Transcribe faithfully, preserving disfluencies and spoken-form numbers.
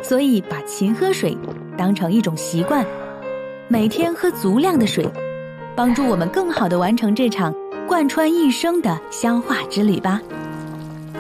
所以把勤喝水当成一种习惯，每天喝足量的水，帮助我们更好地完成这场贯穿一生的消化之旅吧。